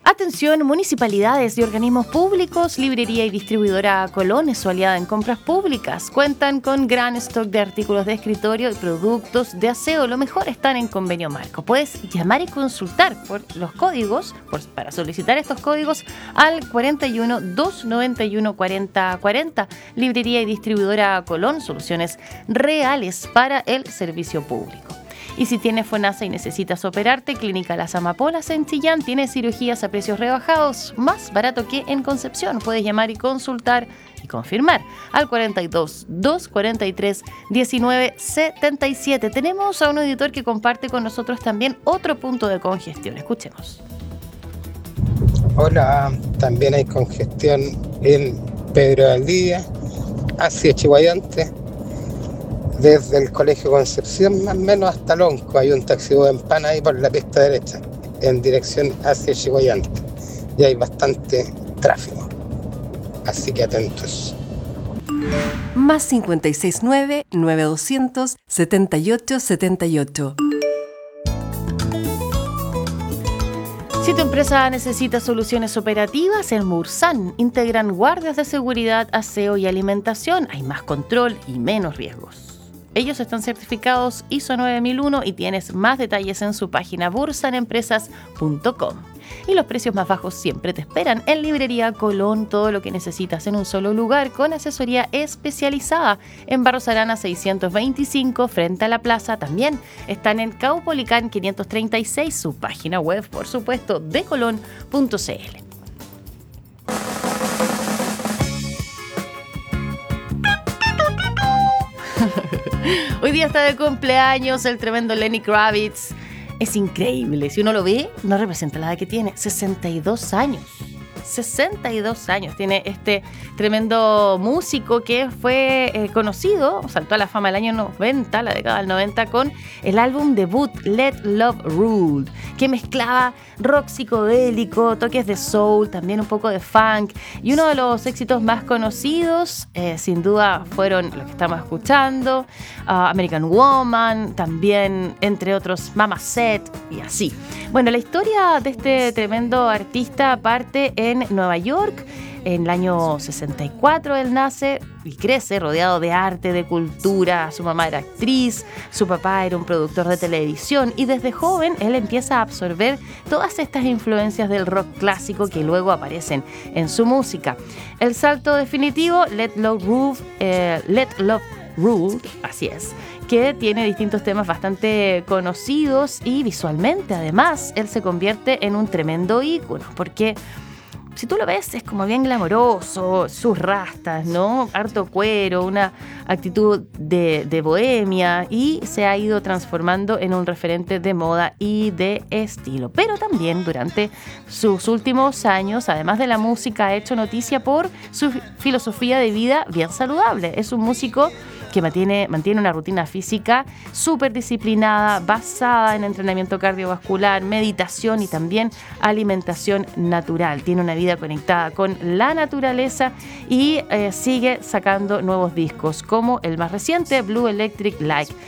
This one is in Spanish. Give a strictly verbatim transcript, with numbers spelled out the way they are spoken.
Atención, municipalidades y organismos públicos, librería y distribuidora Colón es su aliada en compras públicas. Cuentan con gran stock de artículos de escritorio y productos de aseo. Lo mejor están en Convenio Marco. Puedes llamar y consultar por los códigos, por, para solicitar estos códigos al cuarenta y uno, doscientos noventa y uno, cuarenta cuarenta. Librería y distribuidora Colón, soluciones reales para el servicio público. Y si tienes FONASA y necesitas operarte, Clínica Las Amapolas en Chillán tiene cirugías a precios rebajados, más barato que en Concepción. Puedes llamar y consultar y confirmar al cuarenta y dos, doscientos cuarenta y tres, diecinueve setenta y siete. Tenemos a un auditor que comparte con nosotros también otro punto de congestión. Escuchemos. Hola, también hay congestión en Pedro Valdivia, hacia Chihuayante. Desde el Colegio Concepción, más o menos hasta Lonco, hay un taxi en pan ahí por la pista derecha, en dirección hacia Chihuayante. Y hay bastante tráfico. Así que atentos. Más cincuenta y seis nueve, nueve doscientos, setenta y ocho setenta y ocho. Si tu empresa necesita soluciones operativas, en Mursan integran guardias de seguridad, aseo y alimentación. Hay más control y menos riesgos. Ellos están certificados I S O nueve mil uno y tienes más detalles en su página bursan empresas punto com. Y los precios más bajos siempre te esperan en Librería Colón. Todo lo que necesitas en un solo lugar con asesoría especializada. En Barros Arana seiscientos veinticinco, frente a la plaza. También están en Caupolicán quinientos treinta y seis, su página web, por supuesto, de colón punto c l. Hoy día está de cumpleaños el tremendo Lenny Kravitz. Es increíble. Si uno lo ve, no representa la edad que tiene. sesenta y dos años. sesenta y dos años tiene este tremendo músico que fue eh, conocido, saltó a la fama el año noventa, la década del noventa, con el álbum debut Let Love Rule, que mezclaba rock psicodélico, toques de soul, también un poco de funk. Y uno de los éxitos más conocidos, eh, sin duda, fueron los que estamos escuchando, uh, American Woman, también, entre otros, Mama Said, y así. Bueno, la historia de este tremendo artista parte en Nueva York. En el año sesenta y cuatro él nace y crece rodeado de arte, de cultura. Su mamá era actriz, su papá era un productor de televisión y desde joven él empieza a absorber todas estas influencias del rock clásico que luego aparecen en su música. El salto definitivo, Let Love Rule, eh, Let Love Rule, así es, que tiene distintos temas bastante conocidos y visualmente, además, él se convierte en un tremendo ícono, porque si tú lo ves, es como bien glamoroso, sus rastas, ¿no? Harto cuero, una actitud de, de bohemia, y se ha ido transformando en un referente de moda y de estilo. Pero también durante sus últimos años, además de la música, ha hecho noticia por su filosofía de vida bien saludable. Es un músico que mantiene, mantiene una rutina física súper disciplinada, basada en entrenamiento cardiovascular, meditación y también alimentación natural. Tiene una vida conectada con la naturaleza y eh, sigue sacando nuevos discos, como el más reciente, Blue Electric Light.